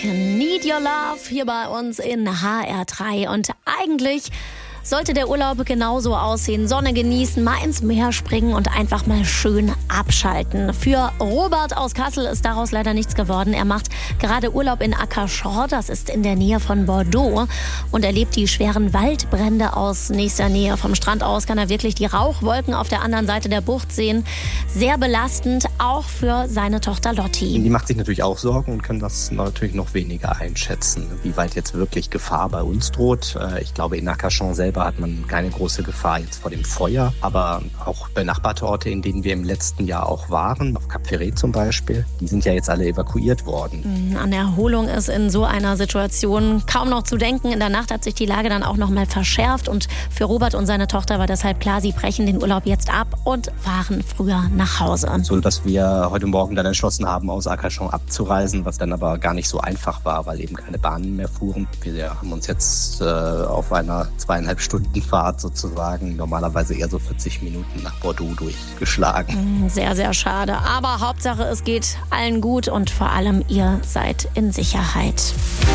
Need Your Love hier bei uns in HR3. Und eigentlich sollte der Urlaub genauso aussehen. Sonne genießen, mal ins Meer springen und einfach mal schön abschalten. Für Robert aus Kassel ist daraus leider nichts geworden. Er macht gerade Urlaub in Ackerschor, das ist in der Nähe von Bordeaux, und erlebt die schweren Waldbrände aus nächster Nähe. Vom Strand aus kann er wirklich die Rauchwolken auf der anderen Seite der Bucht sehen. Sehr belastend, auch für seine Tochter Lotti. Die macht sich natürlich auch Sorgen und kann das natürlich noch weniger einschätzen, wie weit jetzt wirklich Gefahr bei uns droht. Ich glaube, in Ackerschor selber hat man keine große Gefahr jetzt vor dem Feuer, aber auch benachbarte Orte, in denen wir im letzten Jahr auch waren, auf Cap Ferret zum Beispiel, die sind ja jetzt alle evakuiert worden. An Erholung ist in so einer Situation kaum noch zu denken. In der Nacht hat sich die Lage dann auch noch mal verschärft und für Robert und seine Tochter war deshalb klar, sie brechen den Urlaub jetzt ab und fahren früher nach Hause. So dass wir heute Morgen dann entschlossen haben, aus Ackerschor abzureisen, was dann aber gar nicht so einfach war, weil eben keine Bahnen mehr fuhren. Wir haben uns jetzt auf einer 2,5 Stunden Fahrt sozusagen, normalerweise eher so 40 Minuten nach Bordeaux durchgeschlagen. Sehr, sehr schade. Aber Hauptsache, es geht allen gut und vor allem ihr seid in Sicherheit.